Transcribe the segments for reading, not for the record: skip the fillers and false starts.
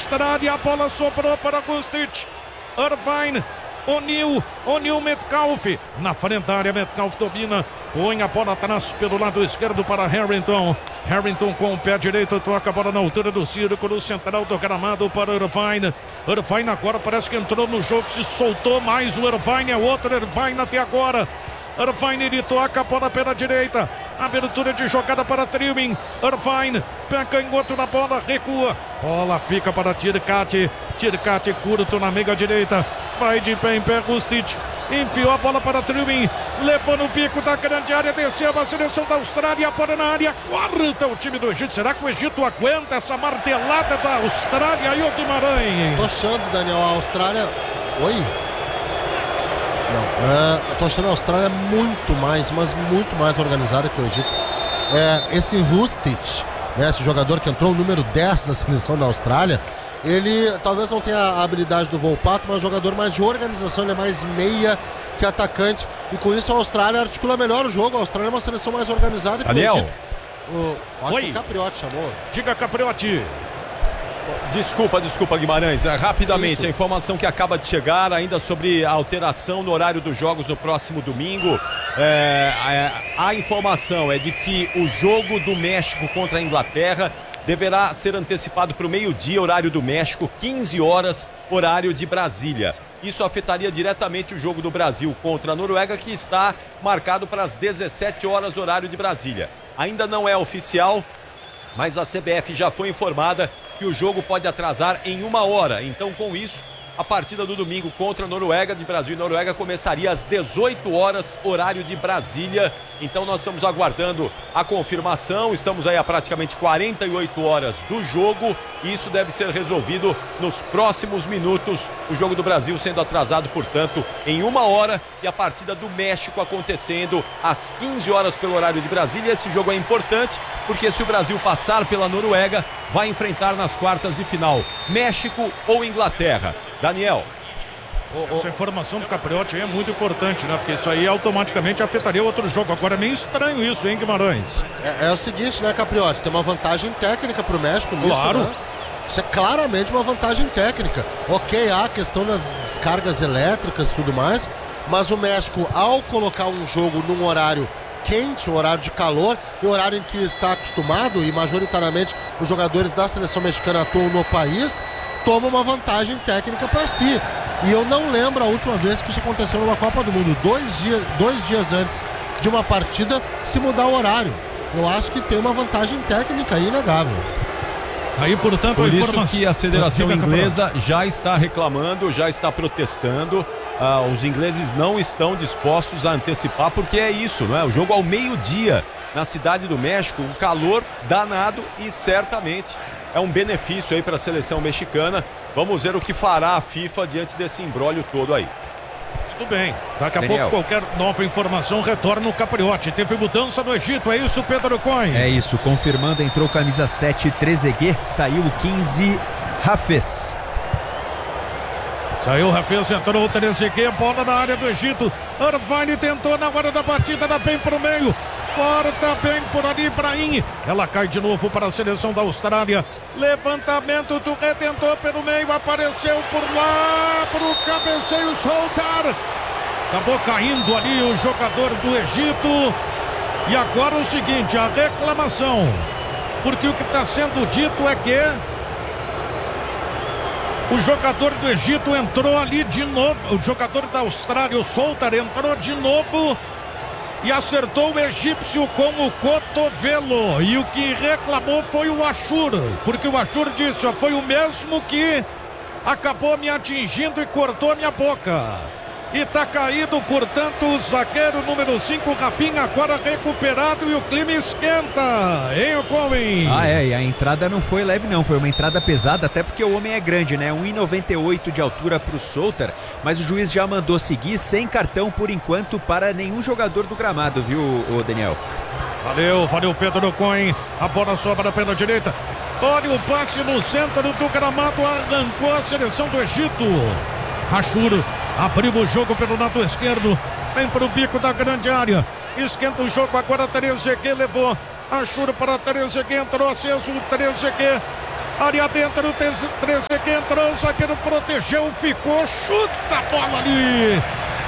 Austrália. A bola sobrou para Gustic. Irvine. O'Neal Metcalf. Na frente da área, Metcalf domina. Põe a bola atrás pelo lado esquerdo para Harrington. Harrington com o pé direito, toca a bola na altura do círculo central do gramado para Irvine. Irvine agora parece que entrou no jogo, se soltou mais. O Irvine é outro Irvine até agora. Irvine, ele toca a bola pela direita. Abertura de jogada para Trilling. Irvine, pé canhoto na bola, recua. Bola fica para Tircati. Tircati curto na meia direita. Vai de pé em pé, Gustic. Enfiou a bola para Trilling. Levou no bico da grande área. Desceu a seleção da Austrália. A bola na área. Quarta o time do Egito. Será que o Egito aguenta essa martelada da Austrália? E o Guimarães? Tô achando, Daniel, a Austrália... Oi? Não, eu tô achando a Austrália muito mais, mas muito mais organizada que o Egito. Esse Rustic, né, esse jogador que entrou o número 10 da seleção da Austrália, ele talvez não tenha a habilidade do Volpato, mas é um jogador mais de organização, ele é mais meia que atacante. E com isso a Austrália articula melhor o jogo. A Austrália é uma seleção mais organizada que o Egito. Acho que o Capriotti chamou. Diga, Capriotti. Desculpa, Guimarães. Rapidamente, Isso. a informação que acaba de chegar ainda sobre a alteração no horário dos jogos no próximo domingo. A informação é de que o jogo do México contra a Inglaterra deverá ser antecipado para o meio-dia, horário do México, 15 horas, horário de Brasília. Isso afetaria diretamente o jogo do Brasil contra a Noruega, que está marcado para as 17 horas, horário de Brasília. Ainda não é oficial, mas a CBF já foi informada que o jogo pode atrasar em 1 hora. Então, com isso, a partida do domingo contra a Noruega, de Brasil e Noruega, começaria às 18 horas, horário de Brasília. Então nós estamos aguardando a confirmação, estamos aí a praticamente 48 horas do jogo e isso deve ser resolvido nos próximos minutos. O jogo do Brasil sendo atrasado, portanto, em 1 hora e a partida do México acontecendo às 15 horas pelo horário de Brasília. Esse jogo é importante porque se o Brasil passar pela Noruega, vai enfrentar nas quartas de final México ou Inglaterra. Daniel. Essa informação do Capriotti é muito importante, né? Porque isso aí automaticamente afetaria o outro jogo. Agora é meio estranho isso, hein, Guimarães? É o seguinte, né, Capriotti? Tem uma vantagem técnica pro México nisso, claro, né? Isso é claramente uma vantagem técnica. Ok, há a questão das descargas elétricas e tudo mais, mas o México, ao colocar um jogo num horário quente, um horário de calor, e um horário em que está acostumado, e majoritariamente os jogadores da seleção mexicana atuam no país, toma uma vantagem técnica para si. E eu não lembro a última vez que isso aconteceu numa Copa do Mundo, dois dias antes de uma partida, se mudar o horário. Eu acho que tem uma vantagem técnica inegável. Aí, portanto, Por isso que a Federação Diga, Inglesa já está reclamando, já está protestando. Os ingleses não estão dispostos a antecipar, porque é isso, não é? O jogo ao meio-dia na Cidade do México, um calor danado e certamente é um benefício aí para a seleção mexicana. Vamos ver o que fará a FIFA diante desse imbróglio todo aí. Tudo bem. Daqui a Daniel. pouco qualquer nova informação retorna o Capriotti. Teve mudança no Egito, é isso, Pedro Coin? É isso, confirmando, entrou camisa 7 Trezeguet, saiu o 15 Hafez. Saiu o Hafez, entrou o Trezeguet, bola na área do Egito. Irvine tentou na hora da batida, dá bem pro meio. Corta bem por ali, Ibrahim. Ela cai de novo para a seleção da Austrália. Levantamento do Redentor pelo meio. Apareceu por lá pro cabeceio soltar. Acabou caindo ali o jogador do Egito. E agora o seguinte, a reclamação. Porque o que está sendo dito é que o jogador do Egito entrou ali de novo. O jogador da Austrália, o Soltar, entrou de novo e acertou o egípcio com o cotovelo. E o que reclamou foi o Ashur, porque o Ashur disse, ó, foi o mesmo que acabou me atingindo e cortou minha boca. E tá caído, portanto, o zagueiro número 5, Rapinha, agora recuperado e o clima esquenta, hein, Coen? E a entrada não foi leve não, foi uma entrada pesada, até porque o homem é grande, né? 1,98 de altura pro Soltar, mas o juiz já mandou seguir sem cartão por enquanto para nenhum jogador do gramado, viu, o Daniel? Valeu Pedro Coen, a bola sobra pela direita. Olha o passe no centro do gramado, arrancou a seleção do Egito. Ashur abriu o jogo pelo lado esquerdo, vem para o bico da grande área, esquenta o jogo agora. Trezeguet levou, Ashur para Trezeguet, entrou aceso o Trezeguet, Área dentro, 13 que entrou, zagueiro protegeu, ficou, chuta a bola ali.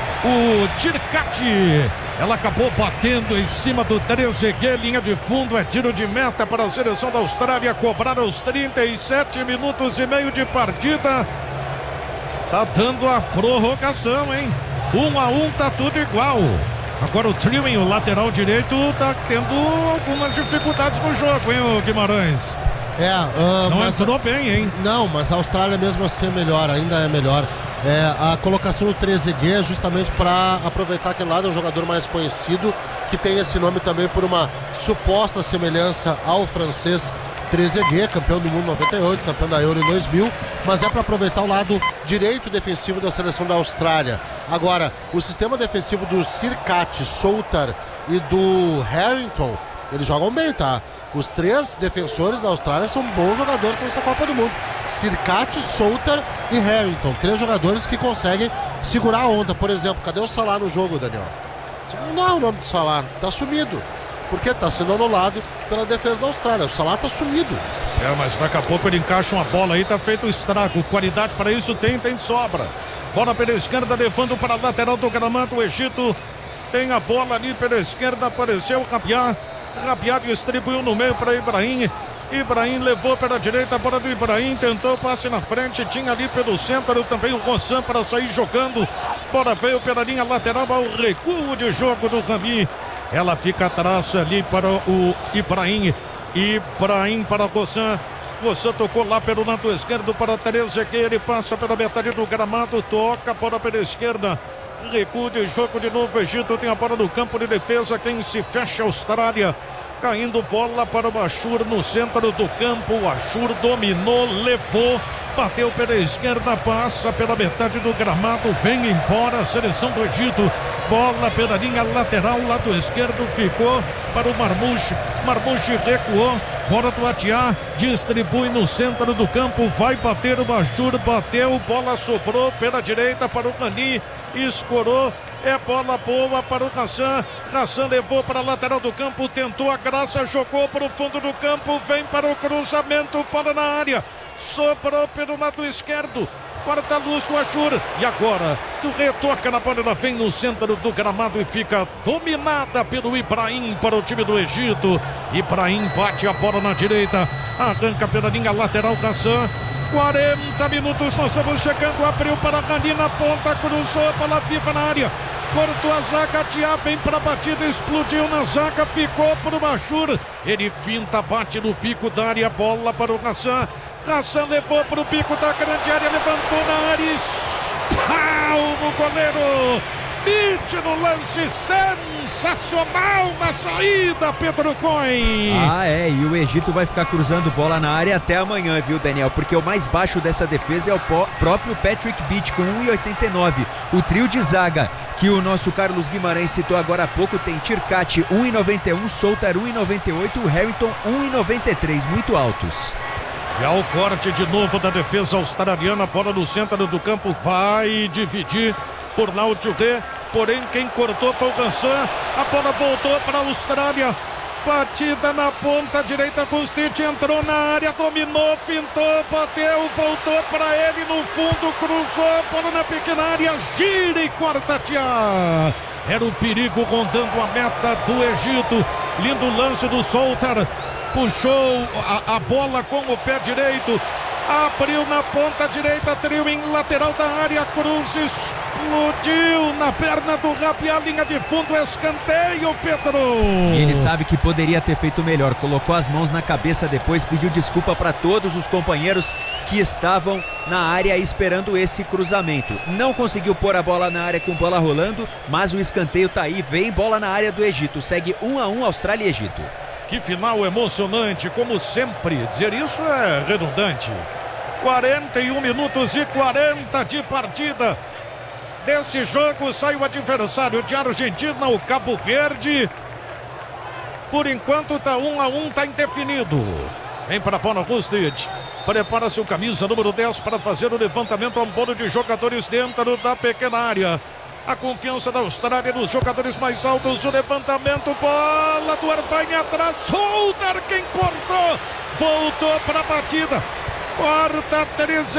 O Tircati, ela acabou batendo em cima do Trezeguet, linha de fundo, é tiro de meta para a seleção da Austrália, cobrar aos 37 minutos e meio de partida. Tá dando a prorrogação, hein? 1-1, tá tudo igual. Agora o Trilling, o lateral direito, tá tendo algumas dificuldades no jogo, hein, o Guimarães? Não entrou bem, hein? Não, mas a Austrália mesmo assim é melhor, ainda é melhor. A colocação do Trezeguet é justamente para aproveitar que lá é um jogador mais conhecido, que tem esse nome também por uma suposta semelhança ao francês Trezeguet, campeão do mundo 98, campeão da Euro em 2000, mas é para aproveitar o lado direito defensivo da seleção da Austrália. Agora, o sistema defensivo do Sirkati, Soutar e do Harrington, eles jogam bem, tá? Os três defensores da Austrália são bons jogadores nessa Copa do Mundo. Sirkati, Soutar e Harrington. Três jogadores que conseguem segurar a onda. Por exemplo, cadê o Salah no jogo, Daniel? Não, o nome do Salah tá sumido. Porque tá sendo anulado pela defesa da Austrália. O Salah tá sumido. Mas daqui a pouco ele encaixa uma bola aí, tá feito o estrago. Qualidade para isso tem de sobra. Bola pela esquerda, levando para a lateral do gramado. O Egito tem a bola ali pela esquerda, apareceu o Rabiat. Rabiat distribuiu no meio para Ibrahim. Ibrahim levou pela direita, a bola do Ibrahim, tentou passe na frente, tinha ali pelo centro também o Rossan para sair jogando. Bola veio pela linha lateral, ao recuo de jogo do Rami. Ela fica atrás ali para o Ibrahim. Ibrahim para Rossan. Rossan tocou lá pelo lado esquerdo para Trezeguet. Ele passa pela metade do gramado, toca a bola pela esquerda. Recuo de jogo de novo. O Egito tem a bola no campo de defesa. Quem se fecha, a Austrália. Caindo bola para o Ashur no centro do campo. O Ashur dominou, levou, bateu pela esquerda, passa pela metade do gramado, vem embora a seleção do Egito. Bola pela linha lateral, lado esquerdo, ficou para o Marmouche. Marmouche recuou, bola do Atiá, distribui no centro do campo, vai bater o Ashur, bateu, bola sobrou pela direita para o Rani, escorou. É bola boa para o Rossan. Rossan levou para a lateral do campo, tentou a graça, jogou para o fundo do campo, vem para o cruzamento, bola na área, sobrou pelo lado esquerdo, quarta luz do Ashur. E agora, tu retoca na bola, ela vem no centro do gramado e fica dominada pelo Ibrahim para o time do Egito. Ibrahim bate a bola na direita, arranca pela linha lateral, Rossan. 40 minutos, nós estamos chegando, abriu para Rani na ponta, cruzou para a FIFA na área, cortou a zaga, Tia vem para a batida, explodiu na zaga, ficou para o Ashur, ele finta, bate no pico da área, bola para o Rossan. Rossan levou para o pico da grande área, levantou na área, espalma o goleiro. Bite no lance, sensacional na saída, Pedro Coin. E o Egito vai ficar cruzando bola na área até amanhã, viu, Daniel? Porque o mais baixo dessa defesa é o próprio Patrick Beach, com 1,89. O trio de zaga, que o nosso Carlos Guimarães citou agora há pouco, tem Tircati 1,91, Soutar 1,98, o Harrington 1,93, muito altos. E ao corte de novo da defesa australiana, bola no centro do campo, vai dividir por lá o Touré, porém quem cortou foi o Rossan. A bola voltou para a Austrália, batida na ponta direita, Gustich entrou na área, dominou, fintou, bateu, voltou para ele no fundo, cruzou, bola na pequena área, gira e corta, Tia. Era o perigo rondando a meta do Egito. Lindo lance do Soutar, puxou a bola com o pé direito, abriu na ponta direita, trio em lateral da área, Cruz explodiu na perna do Rabiat, linha de fundo, escanteio, Pedro. E ele sabe que poderia ter feito melhor, colocou as mãos na cabeça depois, pediu desculpa para todos os companheiros que estavam na área esperando esse cruzamento. Não conseguiu pôr a bola na área com bola rolando, mas o escanteio tá aí, vem bola na área do Egito, segue 1-1 Austrália e Egito. Que final emocionante, como sempre, dizer isso é redundante. 41 minutos e 40 de partida. Desse jogo sai o adversário de Argentina, o Cabo Verde. Por enquanto tá 1-1, tá indefinido. Vem para a bola, Gustich. Prepara-se o camisa número 10 para fazer o levantamento a um bolo de jogadores dentro da pequena área. A confiança da Austrália nos jogadores mais altos. O levantamento, bola do Arvaine atrás. Soutar quem cortou. Voltou para a batida. Corta 13